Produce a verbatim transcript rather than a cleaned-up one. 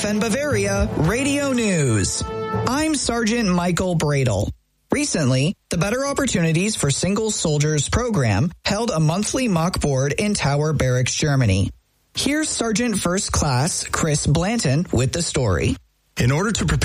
F N Bavaria Radio News. I'm Sergeant Michael Bradle. Recently, the Better Opportunities for Single Soldiers program held a monthly mock board in Tower Barracks, Germany. Here's Sergeant First Class Chris Blanton with the story. In order to prepare